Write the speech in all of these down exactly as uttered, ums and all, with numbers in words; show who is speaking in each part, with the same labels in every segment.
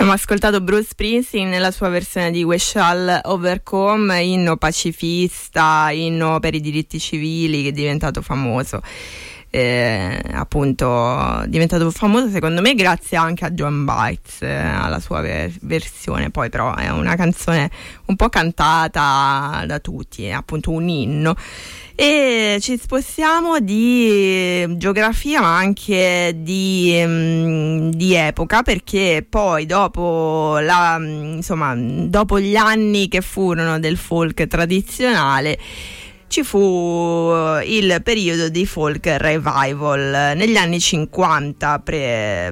Speaker 1: Abbiamo ascoltato Bruce Springsteen nella sua versione di We Shall Overcome, inno pacifista, inno per i diritti civili, che è diventato famoso. Eh, appunto diventato famoso secondo me grazie anche a Joan Baez, eh, alla sua ver- versione. Poi però è una canzone un po' cantata da tutti, è appunto un inno. E ci spostiamo di geografia ma anche di, um, di epoca, perché poi dopo la, insomma, dopo gli anni che furono del folk tradizionale ci fu il periodo di folk revival negli anni cinquanta pre,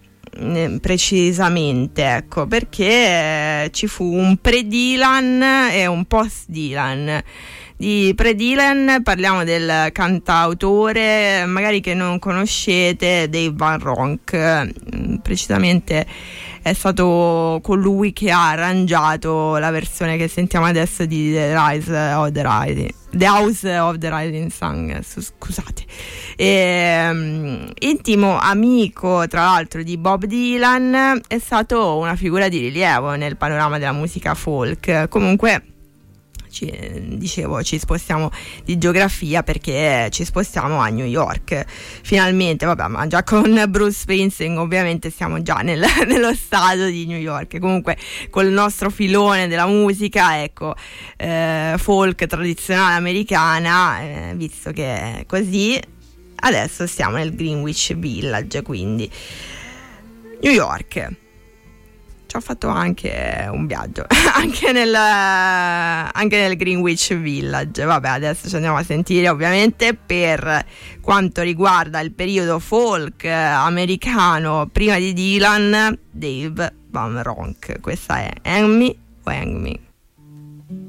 Speaker 1: precisamente, ecco, perché ci fu un pre-Dylan e un post-Dylan. Di pre-Dylan parliamo del cantautore, magari che non conoscete, Dave Van Ronk. Precisamente è stato colui che ha arrangiato la versione che sentiamo adesso di The Rise of the Rising, The House of the Rising Sun, scusate. E, um, intimo amico tra l'altro di Bob Dylan, è stato una figura di rilievo nel panorama della musica folk. Comunque Ci, dicevo, ci spostiamo di geografia perché ci spostiamo a New York finalmente. Vabbè, ma già con Bruce Springsteen ovviamente siamo già nel, nello stato di New York. Comunque col nostro filone della musica, ecco, eh, folk tradizionale americana, eh, visto che è così, adesso siamo nel Greenwich Village, quindi New York. Ci ho fatto anche un viaggio anche nel, anche nel Greenwich Village. Vabbè, adesso ci andiamo a sentire ovviamente per quanto riguarda il periodo folk americano prima di Dylan, Dave Van Ronk. Questa è Hang Me o Hang Me.